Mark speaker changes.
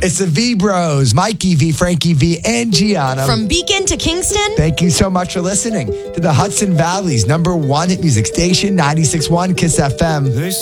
Speaker 1: It's the V Bros, Mikey V, Frankie V, and Gianna.
Speaker 2: From Beacon to Kingston.
Speaker 1: Thank you so much for listening to the Hudson Valley's #1 hit music station, 96.1 KISS FM.